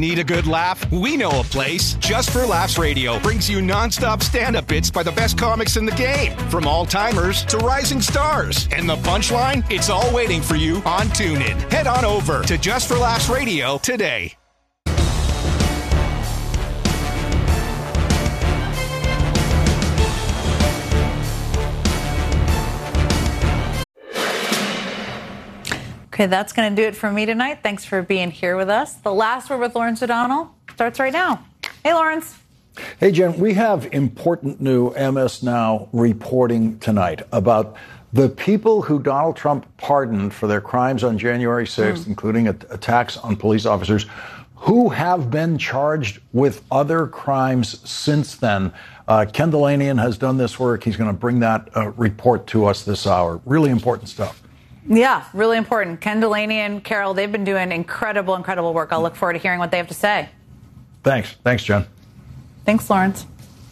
Need a good laugh? We know a place. Just for Laughs Radio brings you nonstop stand-up bits by the best comics in the game, from all-timers to rising stars. And the punchline? It's all waiting for you on TuneIn. Head on over to Just for Laughs Radio today. Okay, that's going to do it for me tonight. Thanks for being here with us. The Last Word with Lawrence O'Donnell starts right now. Hey, Lawrence. Hey, Jen, we have important new MS Now reporting tonight about the people who Donald Trump pardoned for their crimes on January 6th, including attacks on police officers, who have been charged with other crimes since then. Ken Dilanian has done this work. He's going to bring that report to us this hour. Really important stuff. Yeah, really important. Ken Dilanian, Carol, they've been doing incredible work. I'll look forward to hearing what they have to say. Thanks. Thanks, Jen. Thanks, Lawrence.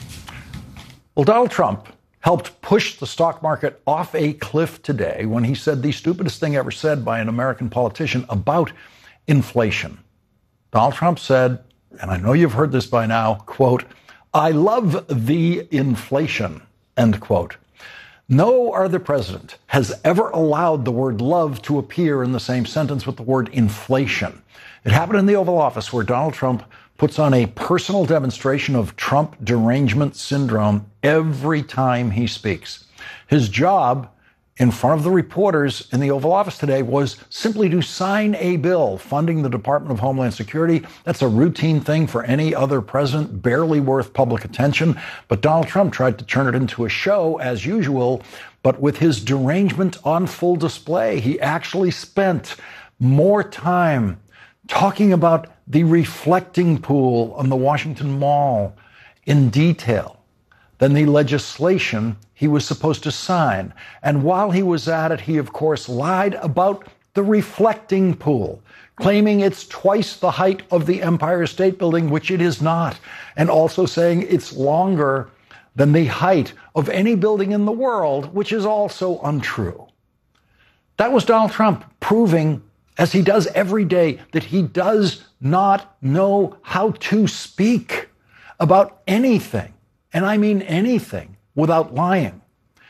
Well, Donald Trump helped push the stock market off a cliff today when he said the stupidest thing ever said by an American politician about inflation. Donald Trump said, and I know you've heard this by now, quote, "I love the inflation," end quote. No other president has ever allowed the word love to appear in the same sentence with the word inflation. It happened in the Oval Office, where Donald Trump puts on a personal demonstration of Trump derangement syndrome every time he speaks. His job in front of the reporters in the Oval Office today was simply to sign a bill funding the Department of Homeland Security. That's a routine thing for any other president, barely worth public attention. But Donald Trump tried to turn it into a show, as usual. But with his derangement on full display, he actually spent more time talking about the reflecting pool on the Washington Mall in detail than the legislation he was supposed to sign. And while he was at it, he, of course, lied about the reflecting pool, claiming it's twice the height of the Empire State Building, which it is not, and also saying it's longer than the height of any building in the world, which is also untrue. That was Donald Trump proving, as he does every day, that he does not know how to speak about anything. And I mean anything, without lying.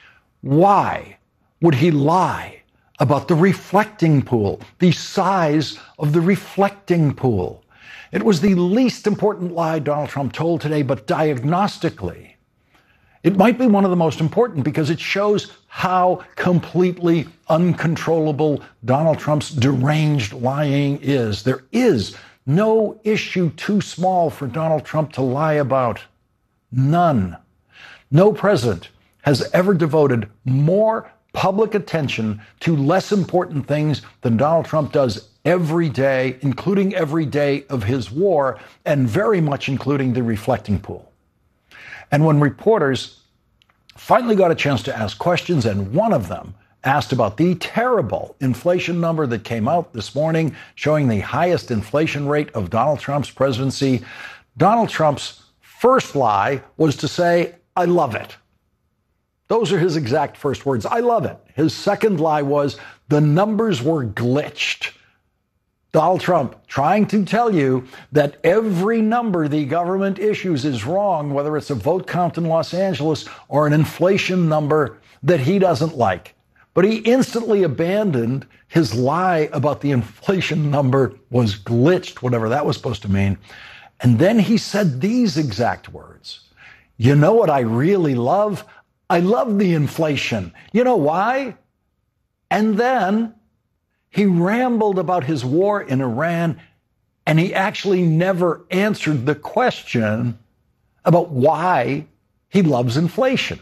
Why would he lie about the reflecting pool, the size of the reflecting pool? It was the least important lie Donald Trump told today, but diagnostically, it might be one of the most important because it shows how completely uncontrollable Donald Trump's deranged lying is. There is no issue too small for Donald Trump to lie about. None. No president has ever devoted more public attention to less important things than Donald Trump does every day, including every day of his war, and very much including the reflecting pool. And when reporters finally got a chance to ask questions, and one of them asked about the terrible inflation number that came out this morning, showing the highest inflation rate of Donald Trump's presidency, Donald Trump's first lie was to say, "I love it." Those are his exact first words. "I love it." His second lie was, the numbers were glitched. Donald Trump trying to tell you that every number the government issues is wrong, whether it's a vote count in Los Angeles or an inflation number that he doesn't like. But he instantly abandoned his lie about the inflation number was glitched, whatever that was supposed to mean. And then he said these exact words. "You know what I really love? I love the inflation. You know why?" And then he rambled about his war in Iran, and he actually never answered the question about why he loves inflation.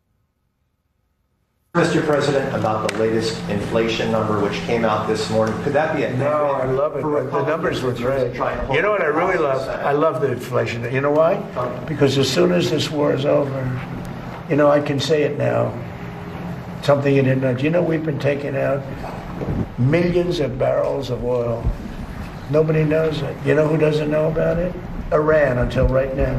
Mr. President, about the latest inflation number which came out this morning, could that be a negative? No, I love it. The numbers were great. You know what I really love? I love the inflation. You know why? Because as soon as this war is over, you know, I can say it now. Something you didn't know. Do you know we've been taking out millions of barrels of oil? Nobody knows it. You know who doesn't know about it? Iran, until right now.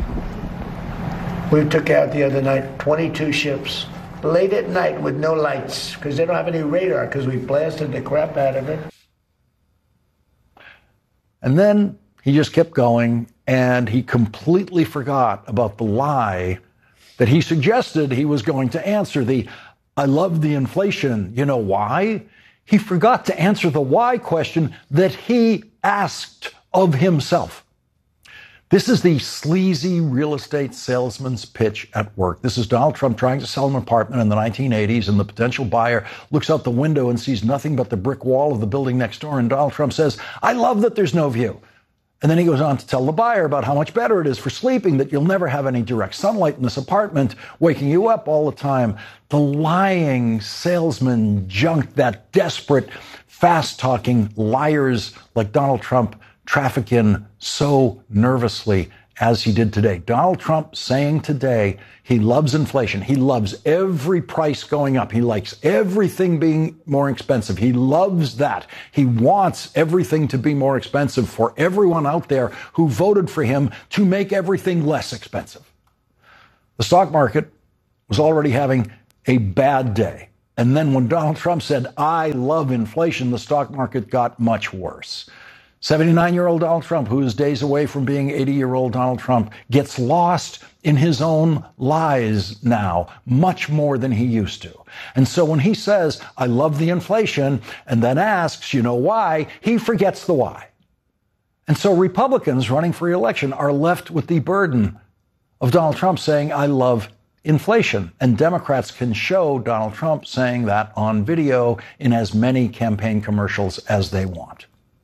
We took out the other night 22 ships. Late at night with no lights, because they don't have any radar, because we blasted the crap out of it. And then he just kept going, and he completely forgot about the lie that he suggested he was going to answer, I love the inflation. You know why? He forgot to answer the why question that he asked of himself. This is the sleazy real estate salesman's pitch at work. This is Donald Trump trying to sell an apartment in the 1980s, and the potential buyer looks out the window and sees nothing but the brick wall of the building next door, and Donald Trump says, I love that there's no view. And then he goes on to tell the buyer about how much better it is for sleeping, that you'll never have any direct sunlight in this apartment, waking you up all the time. The lying salesman junk that desperate, fast-talking liars like Donald Trump traffic in so nervously as he did today. Donald Trump saying today he loves inflation. He loves every price going up. He likes everything being more expensive. He loves that. He wants everything to be more expensive for everyone out there who voted for him to make everything less expensive. The stock market was already having a bad day. And then when Donald Trump said, I love inflation, the stock market got much worse. 79-year-old Donald Trump, who is days away from being 80-year-old Donald Trump, gets lost in his own lies now, much more than he used to. And so when he says, I love the inflation, and then asks, you know why, he forgets the why. And so Republicans running for re-election are left with the burden of Donald Trump saying, I love inflation. And Democrats can show Donald Trump saying that on video in as many campaign commercials as they want.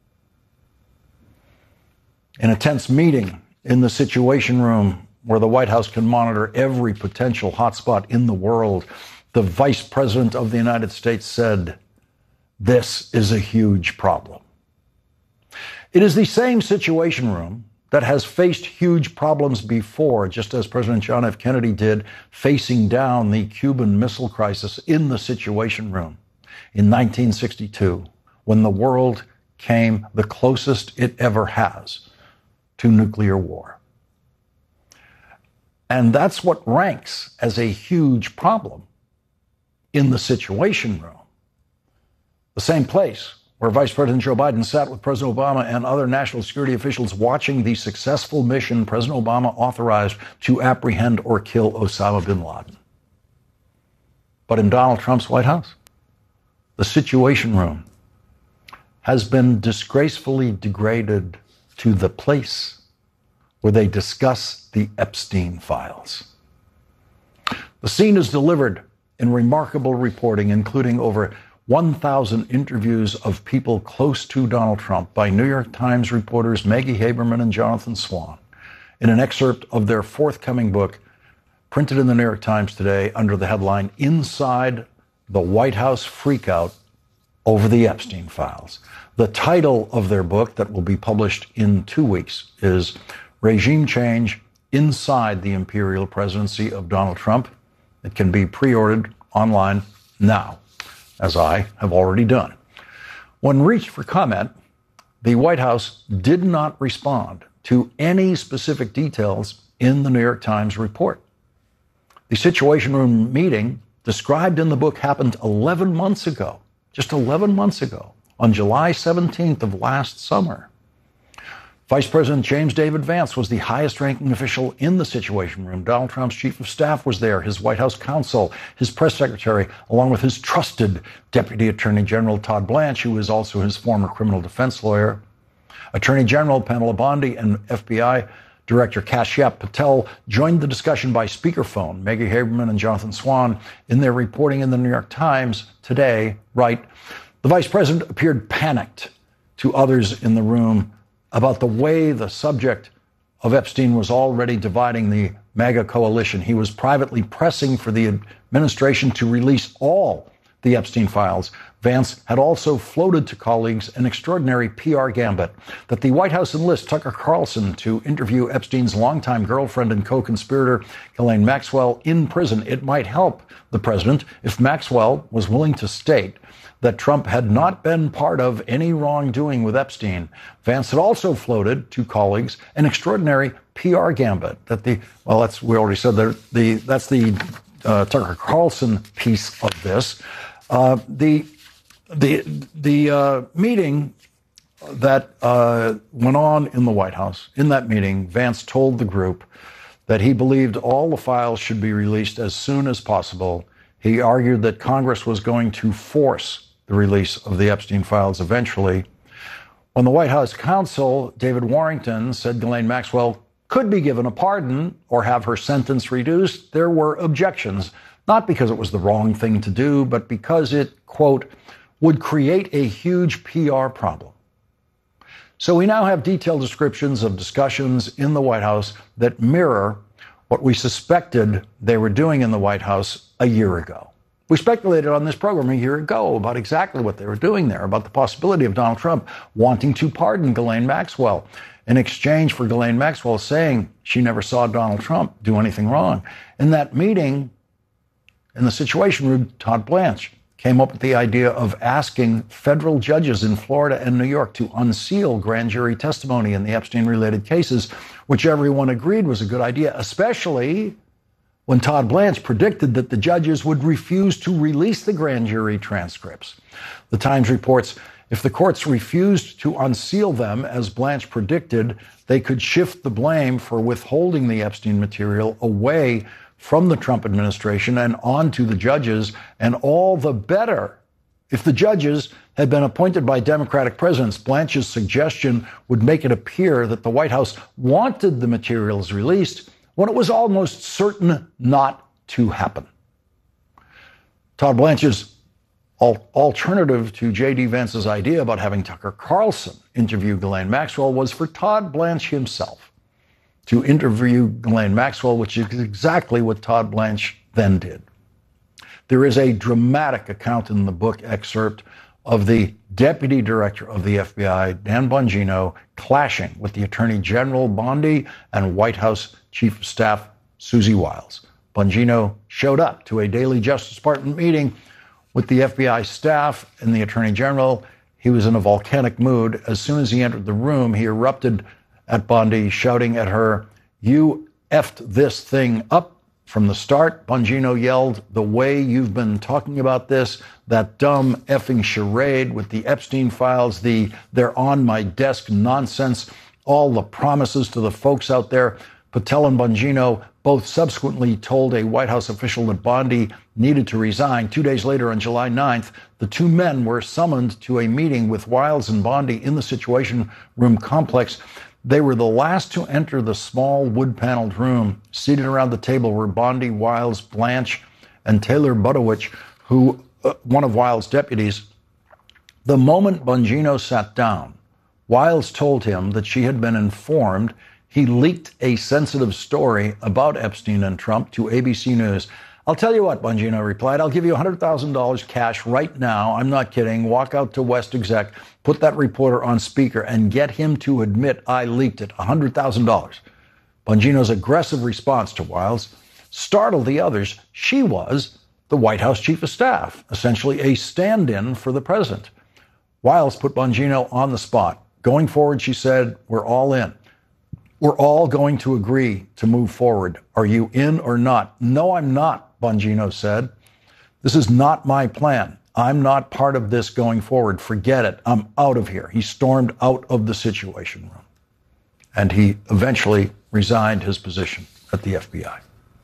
In a tense meeting in the Situation Room, where the White House can monitor every potential hotspot in the world, the Vice President of the United States said, this is a huge problem. It is the same Situation Room that has faced huge problems before, just as President John F. Kennedy did, facing down the Cuban Missile Crisis in the Situation Room in 1962, when the world came the closest it ever has to nuclear war. And that's what ranks as a huge problem in the Situation Room. The same place where Vice President Joe Biden sat with President Obama and other national security officials watching the successful mission President Obama authorized to apprehend or kill Osama bin Laden. But in Donald Trump's White House, the Situation Room has been disgracefully degraded to the place where they discuss the Epstein files. The scene is delivered in remarkable reporting, including over 1,000 interviews of people close to Donald Trump by New York Times reporters Maggie Haberman and Jonathan Swan, in an excerpt of their forthcoming book, printed in the New York Times today under the headline, Inside the White House Freakout Over the Epstein Files. The title of their book, that will be published in 2 weeks, is Regime Change Inside the Imperial Presidency of Donald Trump. It can be pre-ordered online now, as I have already done. When reached for comment, the White House did not respond to any specific details in the New York Times report. The Situation Room meeting described in the book happened 11 months ago, just 11 months ago, on July 17th of last summer. Vice President James David Vance was the highest-ranking official in the Situation Room. Donald Trump's chief of staff was there, his White House counsel, his press secretary, along with his trusted Deputy Attorney General Todd Blanche, who is also his former criminal defense lawyer. Attorney General Pamela Bondi and FBI Director Kashyap Patel joined the discussion by speakerphone. Maggie Haberman and Jonathan Swan, in their reporting in the New York Times today, write, the vice president appeared panicked to others in the room about the way the subject of Epstein was already dividing the MAGA coalition. He was privately pressing for the administration to release all the Epstein files. Vance had also floated to colleagues an extraordinary PR gambit that the White House enlist Tucker Carlson to interview Epstein's longtime girlfriend and co-conspirator, Ghislaine Maxwell, in prison. It might help the president if Maxwell was willing to state that Trump had not been part of any wrongdoing with Epstein. Vance had also floated to colleagues an extraordinary PR gambit that we already said that that's the Tucker Carlson piece of this. The meeting that went on in the White House. In that meeting, Vance told the group that he believed all the files should be released as soon as possible. He argued that Congress was going to force the release of the Epstein files eventually. When the White House counsel, David Warrington, said Ghislaine Maxwell could be given a pardon or have her sentence reduced, there were objections, not because it was the wrong thing to do, but because it, quote, would create a huge PR problem. So we now have detailed descriptions of discussions in the White House that mirror what we suspected they were doing in the White House a year ago. We speculated on this program a year ago about exactly what they were doing there, about the possibility of Donald Trump wanting to pardon Ghislaine Maxwell in exchange for Ghislaine Maxwell saying she never saw Donald Trump do anything wrong. In that meeting, in the Situation Room, Todd Blanche came up with the idea of asking federal judges in Florida and New York to unseal grand jury testimony in the Epstein-related cases, which everyone agreed was a good idea, especially when Todd Blanche predicted that the judges would refuse to release the grand jury transcripts. The Times reports, if the courts refused to unseal them, as Blanche predicted, they could shift the blame for withholding the Epstein material away from the Trump administration and on to the judges, and all the better. If the judges had been appointed by Democratic presidents, Blanche's suggestion would make it appear that the White House wanted the materials released when it was almost certain not to happen. Todd Blanche's alternative to J.D. Vance's idea about having Tucker Carlson interview Ghislaine Maxwell was for Todd Blanche himself to interview Ghislaine Maxwell, which is exactly what Todd Blanche then did. There is a dramatic account in the book excerpt of the Deputy Director of the FBI, Dan Bongino, clashing with the Attorney General Bondi and White House Chief of Staff Susie Wiles. Bongino showed up to a daily Justice Department meeting with the FBI staff and the Attorney General. He was in a volcanic mood. As soon as he entered the room, he erupted at Bondi, shouting at her, "You effed this thing up from the start." Bongino yelled, "The way you've been talking about this, that dumb effing charade with the Epstein files, the they're on my desk nonsense, all the promises to the folks out there." Patel and Bongino both subsequently told a White House official that Bondi needed to resign. 2 days later, on July 9th, the two men were summoned to a meeting with Wiles and Bondi in the Situation Room complex. They were the last to enter the small wood-paneled room. Seated around the table were Bondi, Wiles, Blanche, and Taylor Budowich, who one of Wiles' deputies. The moment Bongino sat down, Wiles told him that she had been informed he leaked a sensitive story about Epstein and Trump to ABC News. "I'll tell you what," Bongino replied, "I'll give you $100,000 cash right now. I'm not kidding. Walk out to West Exec, put that reporter on speaker, and get him to admit I leaked it. $100,000. Bongino's aggressive response to Wiles startled the others. She was the White House Chief of Staff, essentially a stand-in for the president. Wiles put Bongino on the spot. Going forward, she said, "We're all in. We're all going to agree to move forward. Are you in or not?" "No, I'm not," Bongino said. "This is not my plan. I'm not part of this going forward. Forget it. I'm out of here." He stormed out of the Situation Room. And he eventually resigned his position at the FBI.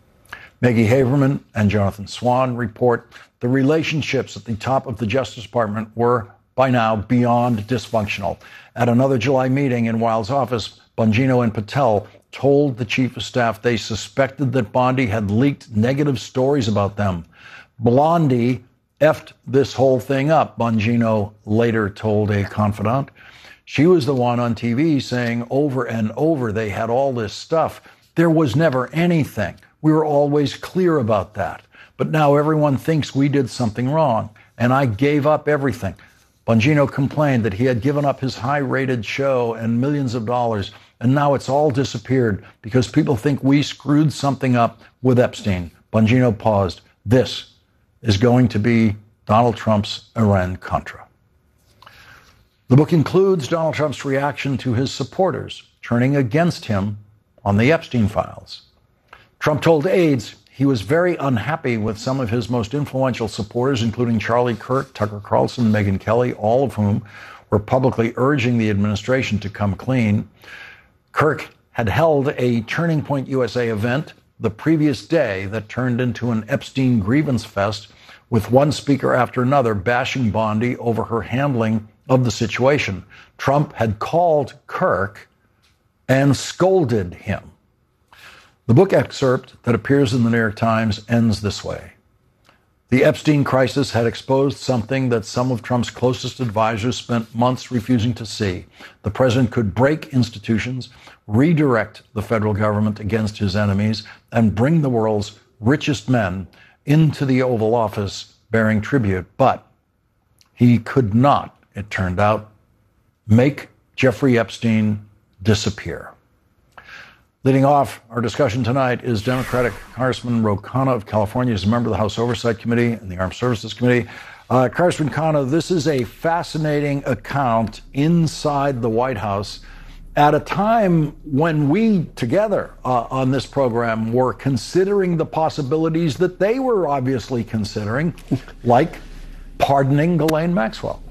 Maggie Haberman and Jonathan Swan report the relationships at the top of the Justice Department were, by now, beyond dysfunctional. At another July meeting in Wiles' office, Bongino and Patel told the chief of staff they suspected that Bondi had leaked negative stories about them. "Blondie effed this whole thing up," Bongino later told a confidant. "She was the one on TV saying over and over they had all this stuff. There was never anything. We were always clear about that. But now everyone thinks we did something wrong, and I gave up everything." Bongino complained that he had given up his high-rated show and millions of dollars, and now it's all disappeared because people think we screwed something up with Epstein. Bongino paused. This is going to be Donald Trump's Iran-Contra. The book includes Donald Trump's reaction to his supporters turning against him on the Epstein files. Trump told aides he was very unhappy with some of his most influential supporters, including Charlie Kirk, Tucker Carlson, Megyn Kelly, all of whom were publicly urging the administration to come clean. Kirk had held a Turning Point USA event the previous day that turned into an Epstein grievance fest, with one speaker after another bashing Bondi over her handling of the situation. Trump had called Kirk and scolded him. The book excerpt that appears in the New York Times ends this way. The Epstein crisis had exposed something that some of Trump's closest advisors spent months refusing to see. The president could break institutions, redirect the federal government against his enemies, and bring the world's richest men into the Oval Office bearing tribute. But he could not, it turned out, make Jeffrey Epstein disappear. Leading off our discussion tonight is Democratic Congressman Ro Khanna of California. He's a member of the House Oversight Committee and the Armed Services Committee. Congressman Khanna, this is a fascinating account inside the White House at a time when we together on this program were considering the possibilities that they were obviously considering, like pardoning Ghislaine Maxwell.